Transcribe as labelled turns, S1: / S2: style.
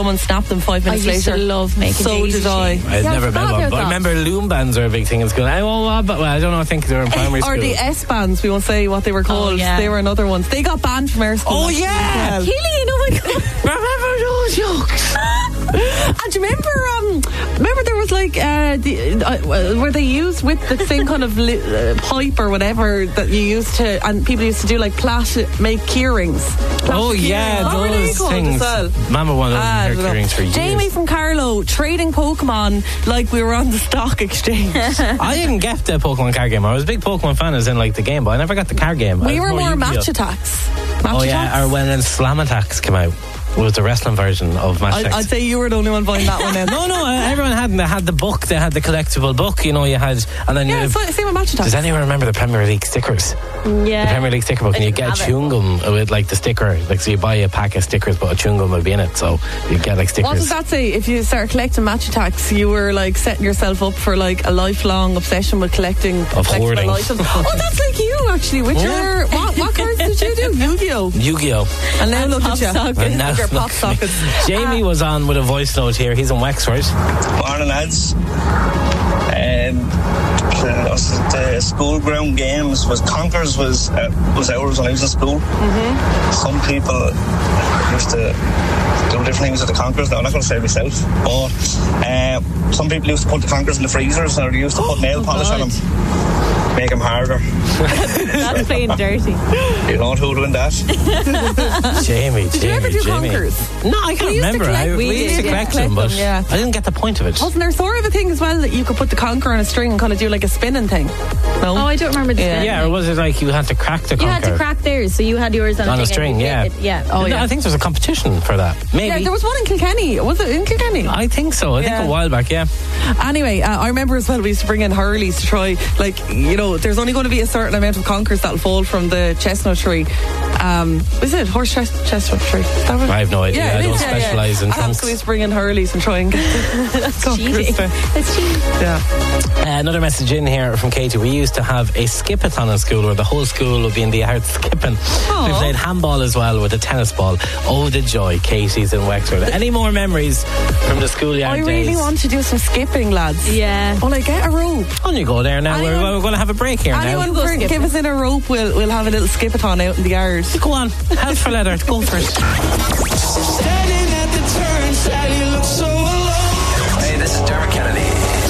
S1: someone snapped them 5 minutes
S2: I used
S1: later.
S2: to love making
S1: So
S2: daisy
S1: did I.
S2: chains.
S3: I'd never been
S2: forgot
S3: one,
S2: about
S3: but I
S2: that.
S3: remember loom bands are a big thing in school. I don't know, I think they were in primary school.
S1: Or the S bands, we won't say what they were called.
S2: yeah.
S1: They were another ones. They got banned from our school.
S3: Oh,
S1: actually,
S3: yeah.
S1: as well.
S2: Killian, oh my God.
S3: Remember those jokes?
S1: And do you remember there was like where they used with the same kind of pipe or whatever that you used to, and people used to do like make keyrings.
S3: Oh yeah,
S1: What were they
S3: those
S1: called
S3: things.
S1: as well?
S3: Mama one of
S1: I
S3: those
S1: don't know.
S3: earrings for years.
S1: Jamie from Carlow trading Pokemon like we were on the stock exchange.
S3: I didn't get the Pokemon card game. I was a big Pokemon fan as in like the game, but I never got the card game.
S1: We
S3: I was
S1: were more
S3: Yu-Gi-Oh.
S1: Match Attacks.
S3: Oh yeah, or when then Slam Attacks came out. Was the wrestling version of Match Attacks.
S1: I'd say you were the only one buying that one then.
S3: No, everyone had them. They had the book, they had the collectible book, you know, you had, and then
S1: Yeah,
S3: you
S1: same with Match Attacks.
S3: does anyone remember the Premier League stickers?
S2: Yeah.
S3: The Premier League sticker book, and you get chewing gum with like the sticker, like so you buy a pack of stickers, but a chewing gum would be in it, so you get like stickers.
S1: What does that say? If you start collecting Match Attacks, you were like setting yourself up for like a lifelong obsession with collecting
S3: hoarding.
S1: items. Oh, that's like you actually. With your what cards did you do? Yu-Gi-Oh.
S3: Yu-Gi-Oh.
S1: And now look
S2: pop
S1: at you.
S2: sockets.
S3: And now
S1: Your
S3: look
S1: pop
S3: at me.
S1: sockets.
S3: Jamie was on with a voice note here. He's in Wexford.
S4: Morning, lads. The school ground games was Conkers was ours when I was in school. Mm-hmm. Some people used to do different things with the Conkers. Now I'm not going to say myself, but some people used to put the Conkers in the freezers, or they used to put nail polish on them, make them harder.
S2: That's playing dirty.
S4: You know who doing that?
S3: Jamie.
S1: Did you ever do Conkers?
S3: No, I can't
S1: We used to
S3: remember.
S1: collect-
S3: We used to
S1: yeah,
S3: collect
S1: collect
S3: them, but
S1: them, yeah.
S3: I didn't get the point of it.
S1: Wasn't there sort of a thing as well that you could put the conker on a string and kind of do like a spinning thing? No?
S2: Oh, I don't remember the spelling.
S3: Yeah, or was it like you had to crack the
S2: You had to
S3: conker
S2: crack theirs, so you had yours on
S3: a
S2: thing
S3: string?
S2: and you
S3: Yeah.
S2: did it. Yeah.
S1: Oh, yeah.
S3: I think there's a competition for that. Maybe.
S1: Yeah, there was one in Kilkenny. Was it in Kilkenny?
S3: I think so. I think
S1: Yeah.
S3: a while back, yeah.
S1: Anyway, I remember as well we used to bring in Hurleys to try, like, you know, there's only going to be a certain amount of conkers that'll fall from the chestnut tree. Is it horse chestnut tree? Is that right?
S3: I have no idea.
S1: Yeah,
S3: I
S1: it
S3: don't
S1: is,
S3: specialise in trunks.
S1: So we used to bring in Hurleys and try and get the
S2: Cheating. It's cheating.
S1: Yeah.
S3: Another message in here from Katie. We used to have a skip-a-thon in school where the whole school would be in the yard skipping.
S1: Aww.
S3: We played handball as well with a tennis ball. Oh, the joy. Katie's in Wexford. Any more memories from the schoolyard
S1: I
S3: days?
S1: really want to do some skipping, lads.
S2: Yeah.
S1: Well, I get a rope.
S3: On you go there now.
S1: Anyone-
S3: We're going to have a break here
S1: Anyone
S3: now.
S1: give us in a rope, we'll have a little skip-a-thon out in the yard.
S3: Go on. Help for leather. Go for it.
S5: Standing at the turnstile.